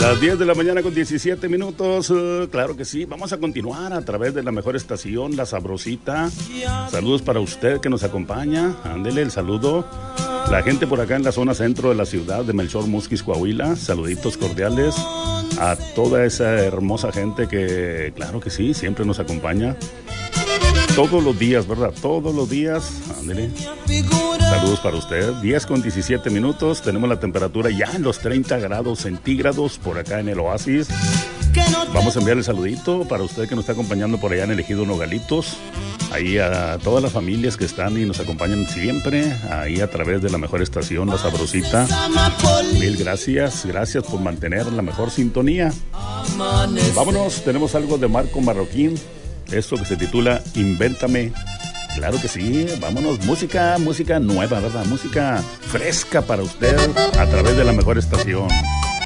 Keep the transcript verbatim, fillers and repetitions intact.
Las diez de la mañana con diecisiete minutos, uh, claro que sí, vamos a continuar a través de la mejor estación, La Sabrosita. Saludos para usted que nos acompaña, ándele el saludo. La gente por acá en la zona centro de la ciudad de Melchor, Musquis, Coahuila, saluditos cordiales a toda esa hermosa gente que, claro que sí, siempre nos acompaña. Todos los días, ¿verdad? Todos los días, ándele. Saludos para usted. diez con diecisiete minutos. Tenemos la temperatura ya en los treinta grados centígrados por acá en el Oasis. Vamos a enviar el saludito para usted que nos está acompañando por allá en el Ejido Nogalitos. Ahí a todas las familias que están y nos acompañan siempre, ahí a través de la mejor estación, La Sabrosita. Mil gracias, gracias por mantener la mejor sintonía. Vámonos, tenemos algo de Marco Marroquín. Esto que se titula Invéntame. Claro que sí, vámonos, música, música nueva, ¿verdad? Música fresca para usted a través de la mejor estación.